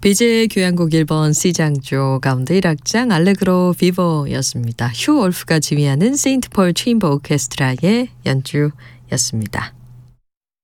비제의 교향곡 1번 C장조 가운데 1악장 알레그로 비버였습니다. 휴 올프가 지휘하는 세인트 폴 체인버 오케스트라의 연주였습니다.